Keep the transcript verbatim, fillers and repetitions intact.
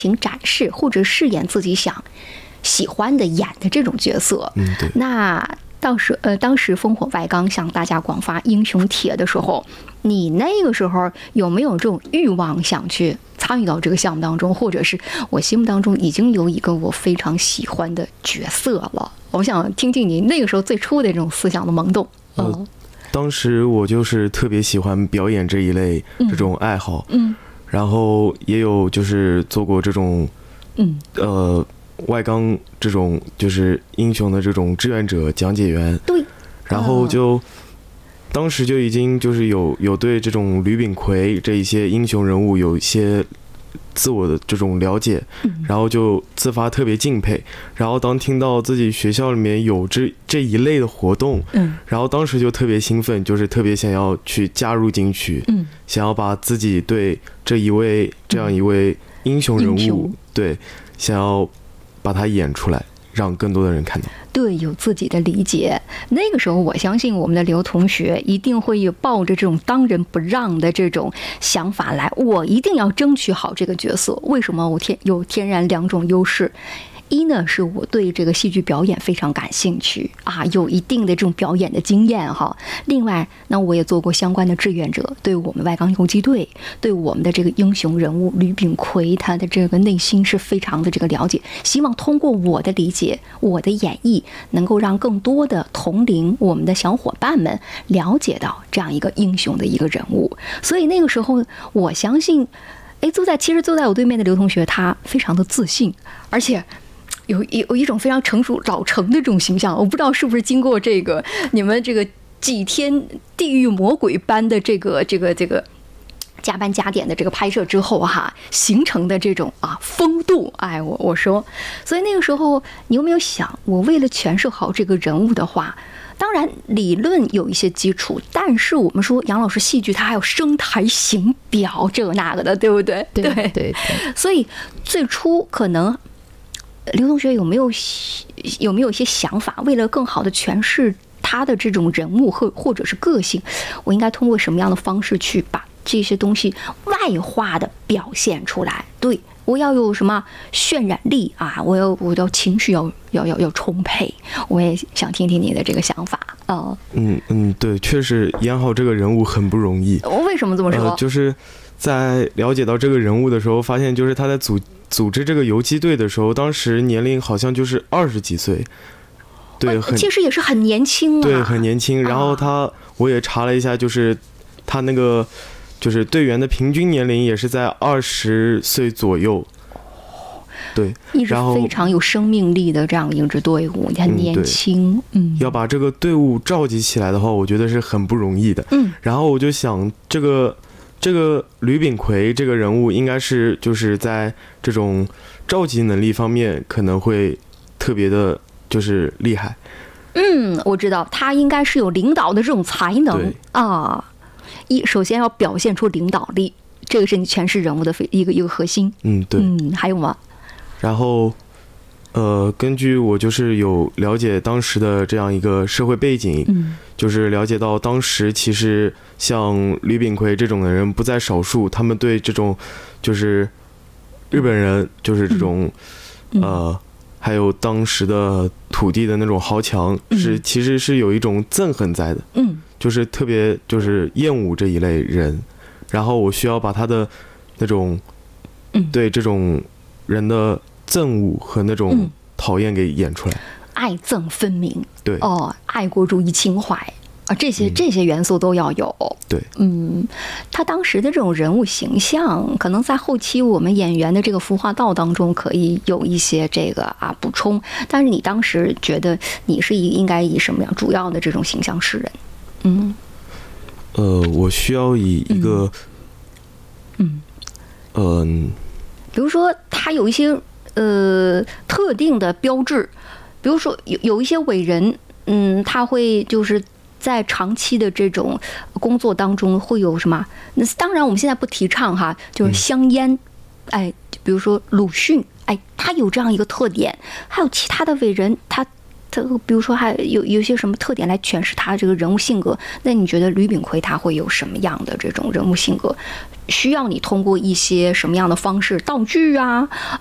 行展示或者饰演自己想喜欢的演的这种角色。 嗯，对。 那当时呃，当时烽火外纲向大家广发英雄帖的时候，你那个时候有没有这种欲望想去参与到这个项目当中，或者是我心目当中已经有一个我非常喜欢的角色了？我想听听你那个时候最初的这种思想的萌动。 呃、嗯，当时我就是特别喜欢表演这一类这种爱好，嗯，然后也有就是做过这种，嗯，呃。外纲这种就是英雄的这种志愿者讲解员， 对， 然后就、嗯、当时就已经就是有有对这种吕炳奎这一些英雄人物有一些自我的这种了解，嗯、然后就自发特别敬佩。然后当听到自己学校里面有这这一类的活动，嗯，然后当时就特别兴奋，就是特别想要去加入进去，嗯，想要把自己对这一位这样一位英雄人物，嗯、对，想要把它演出来，让更多的人看到。 对，有自己的理解。那个时候，我相信我们的刘同学一定会抱着这种当仁不让的这种想法来，我一定要争取好这个角色。为什么？我天有天然两种优势。一呢，是我对这个戏剧表演非常感兴趣啊，有一定的这种表演的经验哈。另外，那我也做过相关的志愿者，对我们外纲游击队，对我们的这个英雄人物吕炳奎，他的这个内心是非常的这个了解。希望通过我的理解，我的演绎，能够让更多的同龄我们的小伙伴们了解到这样一个英雄的一个人物。所以那个时候，我相信，哎，坐在其实坐在我对面的刘同学，他非常的自信，而且有一有一种非常成熟老成的这种形象。我不知道是不是经过这个你们这个几天地狱魔鬼般的这个这个这个加班加点的这个拍摄之后哈，形成的这种啊风度。哎，我我说，所以那个时候你有没有想，我为了诠释好这个人物的话，当然理论有一些基础，但是我们说杨老师戏剧它还有声台形表这个那个的，对不对？ 对对 对, 对。 所以最初可能刘同学有没有有没有一些想法，为了更好的诠释他的这种人物或或者是个性，我应该通过什么样的方式去把这些东西外化的表现出来？对，我要有什么渲染力啊，我要我要情绪要要要要充沛。我也想听听你的这个想法啊、呃。 嗯嗯，对，确实演好这个人物很不容易。 为什么这么说？ 呃、就是在了解到这个人物的时候，发现就是他在组组织这个游击队的时候，当时年龄好像就是二十几岁。对，很其实也是很年轻啊。 对，很年轻。然后他，啊、我也查了一下，就是他那个就是队员的平均年龄也是在二十岁左右。对， 一直非常有生命力的这样一支队伍，很年轻。嗯， 要把这个队伍召集起来的话，我觉得是很不容易的。嗯，然后我就想，这个这个吕炳奎这个人物，应该是就是在这种召集能力方面可能会特别的。就是厉害， 嗯，我知道他应该是有领导的这种才能啊。一首先要表现出领导力，这个是你诠释人物的一个一个核心。 嗯，对。 嗯，还有吗？ 然后，呃，根据我就是有了解当时的这样一个社会背景，嗯，就是了解到当时其实像吕炳奎这种的人不在少数，他们对这种就是日本人就是这种、嗯、呃。还有当时的土地的那种豪强是、嗯、其实是有一种憎恨在的，嗯，就是特别就是厌恶这一类人，然后我需要把他的那种，嗯，对这种人的憎恶和那种讨厌给演出来，嗯、 爱憎分明， 对， 哦，爱国主义情怀啊，这些这些元素都要有。 对， 嗯，他当时的这种人物形象，可能在后期我们演员的这个孵化道当中可以有一些这个啊补充。但是你当时觉得你是以应该以什么样主要的这种形象示人？嗯， 呃，我需要以一个，嗯，嗯、呃， 比如说他有一些呃特定的标志，比如说有有一些伟人，嗯，他会就是在长期的这种工作当中会有什么？那当然我们现在不提倡哈，就是香烟，哎，比如说鲁迅，哎，他有这样一个特点，还有其他的伟人，他他比如说还有有一些什么特点来诠释他这个人物性格？那你觉得吕炳奎他会有什么样的这种人物性格？需要你通过一些什么样的方式，道具啊，